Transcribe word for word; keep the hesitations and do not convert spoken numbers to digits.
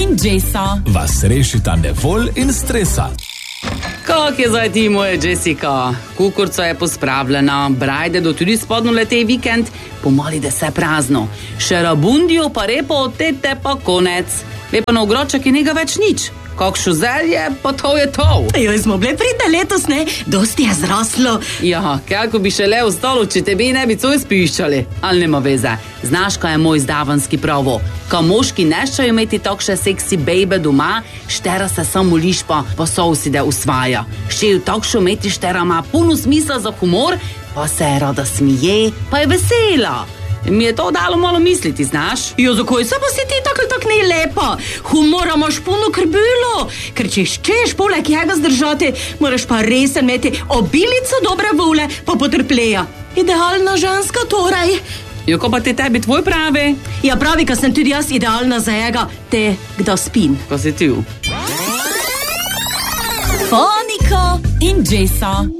in Jessa vas rešita nevolj in stresa. Kak je zdaj ti, moja Jessica? Kukurca je pospravljena, brajde do tudi spodno letej vikend, pomali da se prazno. Še rabundijo pa repo od tete pa konec. Ve pa na ogroček in njega več nič. Kakšo zelje, pa to je to. Joj, smo bile pridne letos, ne? Dosti je zraslo. Ja, kako bi še le ostalo, če tebi ne bi coj spiščali. Ali nema veze. Znaš, kaj je moj zdavanski pravo? Ko moški neščajo imeti takše seksi bejbe doma, štera se samo lišpa, pa souside usvaja. Šteju takšo imeti štera ima puno smisla za humor, pa se je rada smije, pa je vesela. Mi je to dalo malo misliti, znaš? Jo, zakaj se pa si ti tako tak ne lepa? Humora imaš puno krbilo, ker če ščeš poleg njega zdržati, moraš pa resen imeti obilico dobre vole pa potrpleja. Idealna ženska torej. Jo, ko pa te tebi tvoj pravi? Ja, pravi, ka sem tudi jaz idealna za njega, te, kdo spin. Ko si ti? Fonika in Jessa.